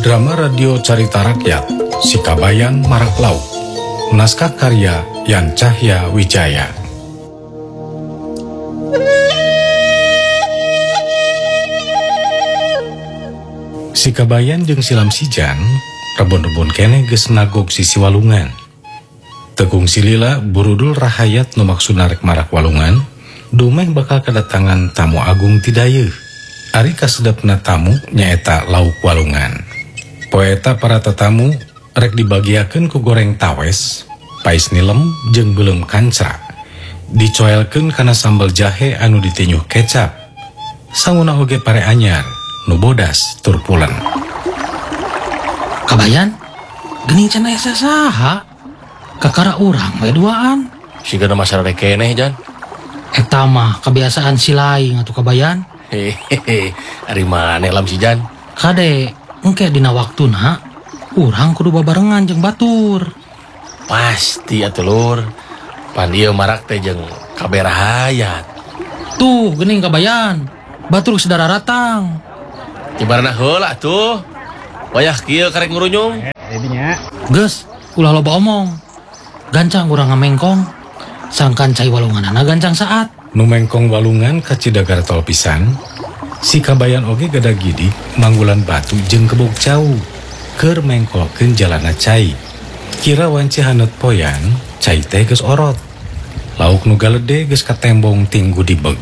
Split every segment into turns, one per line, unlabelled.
Drama radio Carita Rakyat, Sikabayan Marak Lauk. Naskah karya Yan Cahya Wijaya. Sikabayan jeung Silam Sijan rebon-rebon keneh geus nagog sisi walungan. Tegung Silila burudul rahayat nu maksudna rek marak walungan, dumeh bakal kedatangan tamu agung ti dayeuh. Ari kasedepna tamu nyaeta lauk walungan. Poeta para tetamu rek dibagiakeun ku goreng tawes, pais nilem jeung beuleum kancra. Dicoelkeun kana sambal jahe anu ditinyuh kecap. Saunguna oge pare anyar nu bodas tur pulen.
Kabayan, geuning cenah asa saha? Kakara urang we duaan.
Sigana masalah keneh Jan.
Eta mah kebiasaan si laing atuh Kabayan.
Hehehe, ari maneh lam si Jan?
Kade, engke dina waktuna urang kudu babarengan jeung batur.
Pasti atuh Lur. Pan ieu marak teh jeung kaberahayat.
Tuh geuning Kabayan, batur sedara ratang.
Ibaratna heula tuh. Wayah kieu karek ngurunyung.
Geus, ulah loba omong. Gancang urang ngamengkong. Sangkan cai walunganana gancang saat.
Nu mengkong walungan ka Cidagar tol pisan, Sikabayan oge gada gidik manggulan batu jeung kebog cau keur mengkolkeun jalana cai. Kira wanci haneut poyan, cai teh geus orot. Lauk nu galede geus katembong tinggu dibeg.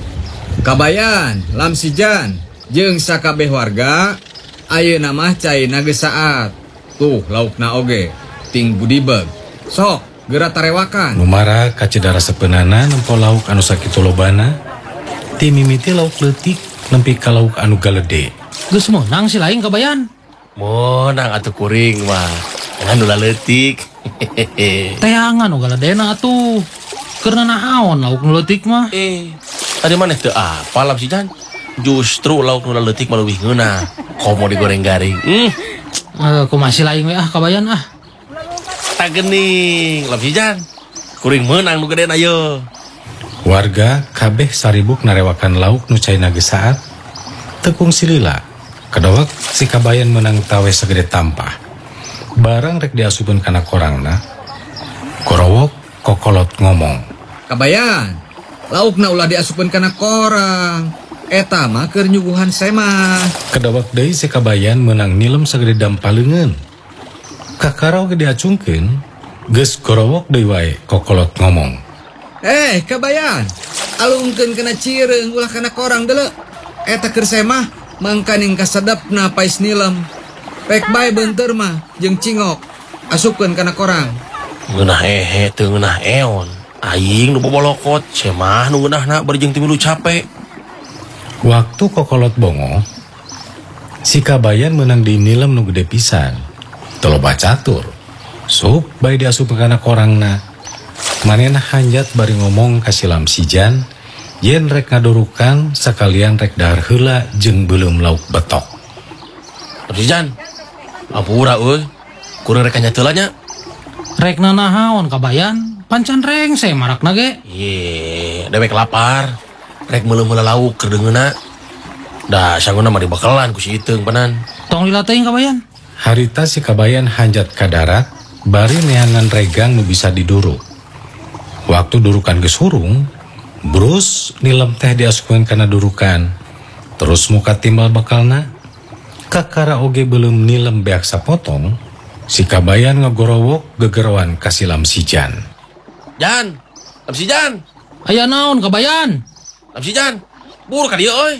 Kabayan, Lam Sijan, jeung sakabeh warga, ayeuna mah caina geus saat. Tuh laukna oge, tinggu dibeg. Sok geura tarewakan.
Numara ka Cidara sepeunana nempo lauk anu sakitu lobana, ti mimiti lauk leutik nempi ka lauk anu galede.
Geus meunang si laing Kabayan.
Monang atuh kuring mah. Ngan ulah leutik.
Teangan nu galedena atuh. Keur naon lauk nu leutik mah?
Tadi maneh teu apa lam si Jan? Justru lauk nu leutik mah leuwih ngeunah. Komo digoreng garing.
Kumaha si laing we Kabayan ah.
Tak geuning lam si Jan. Kuring meunang nu geden ayeuna.
Warga kabeh saribuk narewakan lauk nu caina geus saat. Tekung Silila kadawak Sikabayan menang tawes sagede tampah. Barang rek diasupkeun kana korangna. Gorowok kokolot ngomong.
Kabayan, laukna ulah diasupkeun kana korang. Eta mah keur nyuguhan semah.
Kadawak deui Sikabayan menang nilem sagede dampaleungeun. Kakara oge diacungkeun, geus gorowok deui wae kokolot ngomong.
Kabayan, alungkeun kana cireung ulah kana korang deuleu. Eta keur semah mangkaning kasadapna pais nilem. Pek bae beunteur mah jeung cingok asupkeun kana korang.
Ngeunah teu ngeunah eon. Aing nu bobolokot, semah nu ngeunahna bari jeung timilu capek.
Waktu kokolot bongo, Sikabayan menang di nilem nu gede pisan. Teloba catur, sup bae diasupkeun kana korangna. Manehna hanjat bari ngomong ka Silam Sijan, yen rek ngadorukan sakalian rek dahar heula jeung beuleum lauk betok.
Si Jan, ampura euy. Kuring rek nyateula nya.
Rek nanaon Kabayan, pancan rengse marakna ge.
Dewek lapar. Rek meuleum heula lauk keur deungeuna. Da sangguna mah dibakelan ku si Iteung panan.
Tong lila teuing Kabayan.
Harita Sikabayan hanjat ka darat, bari neangan regang nu bisa diduruk. Waktu durukan geus hurung, brus nilem teh diasupkeun kana durukan. Terus muka timbal bakalna. Kakara oge beuleum nilem beak sapotong, Sikabayan ngagorowok gegerowan ka Silam Sijan.
Jan, Lam si Jan.
Aya naon Kabayan?
Lam si Jan, buru ka dieu euy.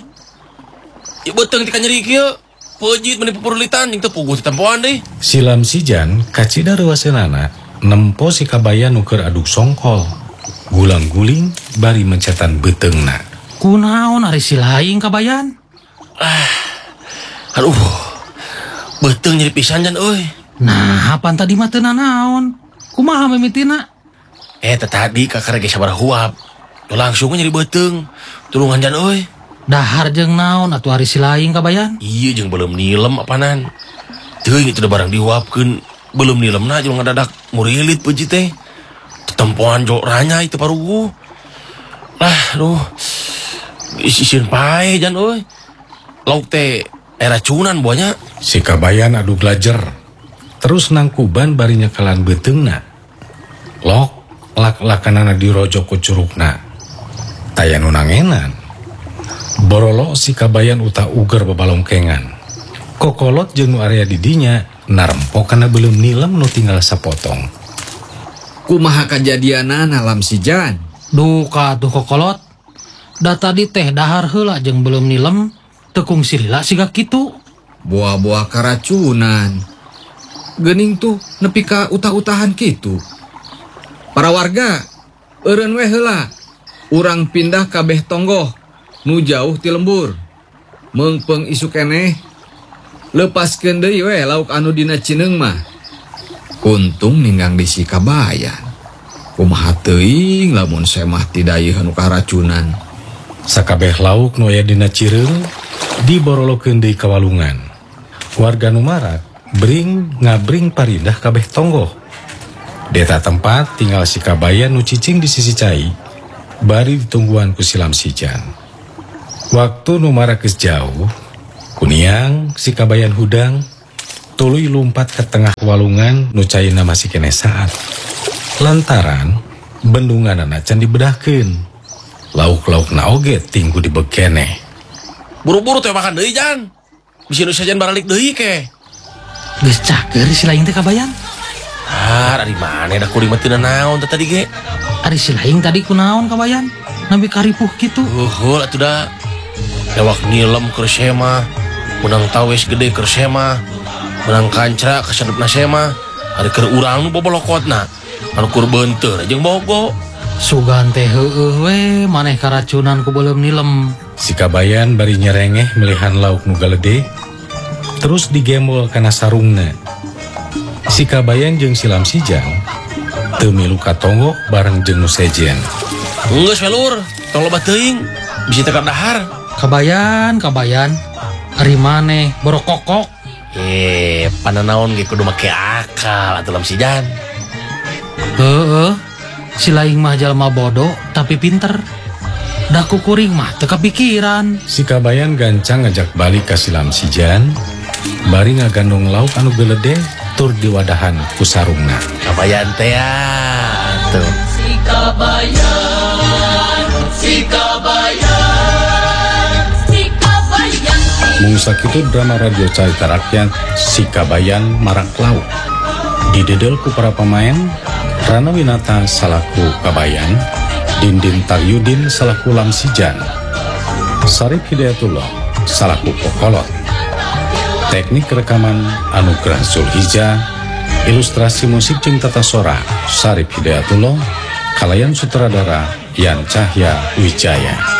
Ieu beuteung ti ka nyeri kieu. Pejit meni pupurulitan jeung teu puguh ti tempoan deui.
Silam Sijan kacida reuaseunana nempo Sikabayan nu keur aduk songkol. Gulang-guling bari mencetan beuteungna.
Kunaon ari si laing Kabayan?
Aduh. Beuteung nyeri pisan Jan euy.
Nah, pan tadi mah teu nanaon. Kumaha mimitina?
Tadi kakara ge sabaraha huap. Tuh langsung nyeri beuteung. Tulungan Jan euy.
Dahar jeung naon atuh ari si laing Kabayan?
Iya jeung beuleum nilem apanan. Teuing itu da barang dihuapkeun. Beuleum nilemna jeung ngadadak murilit peuji teh. Tetempoan jok ranya itu parugu. Aduh. Isieun pae Jan euy. Lauk teh racunan buahnya.
Si Kabayan adu glajer, terus nangkuban barinya kalan beteungna. Lok lak-lakanana dirojo ku curugna. Taya nu nangenan. Borolo si Kabayan uta uger babalongkengan. Kokolot jeung nu area didinya narempok kana belum nilem nu tinggal sapotong.
Kumaha kajadianana Lamsijan?
Duka tuh kokolot. Da tadi teh dahar heula jeung belum nilem, tekung silila siga kitu.
Buah-buah karacunan. Geuning tuh nepi ka utah-utahan kitu. Para warga, eureun we heula. Urang pindah kabeh tonggoh nu jauh ti lembur. Meungpeung isu keneh lepaskeun deui we lauk anu dina cineung mah. Untung ninggang di si Kabayan. Kumaha teuing lamun semah ti dayeuh anu karacunan.
Sakabeh lauk nu aya dina cireung diborolokeun deui ka walungan. Warga nu marak bring ngabring parindah kabeh tonggoh. Deta tempat tinggal si Kabayan nu cicing di sisi cai, bari ditungguan ku si Lamsijan. Waktu nu marak geus jauh, kuniang si Kabayan hudang tuluy lumpat ke tengah walungan nu caina masih kene saat. Lantaran bendunganana can dibedahkeun. Lauk-laukna oge tinggu dibegkeneh.
Buru-buru teh makan deui Jan. Bisi nu sajan baralik deui ke.
Geus cager si laing teh Kabayan.
Dari mana dah kuring mah teu naon teh tadi ge.
Ari si laing tadi kunaon Kabayan? Nabi karipuh kitu.
Heuh atuh da. Lewak nilem keur sema, menang tawes gede keur sema, menang kancra kasadepna sema, ari keur urang nu bobolokotna, anu kur beunteur jeung bogo.
Sugan teh heueuh we maneh karacunan ku beuleum nilem.
Si Kabayan bari nyerengeh melihan lauk nu galede, terus digembol kana sarungna. Si Kabayan jeung si Lamsijan teu milu ka tonggo bareng jeung nu sejen.
Geus we lur, tong loba teuing, bisi teh dahar.
Kabayan, ari maneh borokokok.
Pananaon ge kudu make akal atuh Lamsijan.
Heeh. Si laing mah jalma bodoh tapi pinter. Da kukuring mah teu kapikiran.
Si Kabayan gancang ngajak balik ka si Lamsijan, bari ngagandong lauk anu geledeh tur diwadahan ku sarungna.
Kabayan teh atuh.
Si Kabayan, si Kabayan, si Kabayan.
Mung sakitu drama radio carita rakyat Si Kabayan Marak Lauk didedel ku para pemain Rana Winata salaku Kabayan, Dindin Taryudin salaku Lamsijan, Sarip Hidayatullah salaku Kokolot. Teknik rekaman Anugrah Zulhijjah, ilustrasi musik jeung tata sora Sarip Hidayatullah, kalayan sutradara Yan Cahya Wijaya.